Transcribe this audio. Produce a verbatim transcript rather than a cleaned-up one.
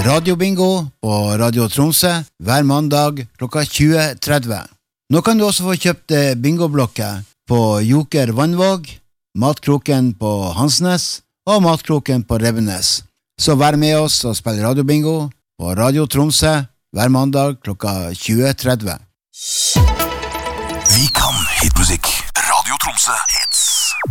Radiobingo på Radio Tromsø hver mandag klokka tjue tretti. Nå kan du også få kjøpt bingoblokker på Joker Vannvåg, Matkroken på Hansnes og Matkroken på Rebbenes. Så vær med oss og spill radiobingo på Radio Tromsø hver mandag klokka tjue tretti. Vi kan hitmusikk. Radio Tromsø hits.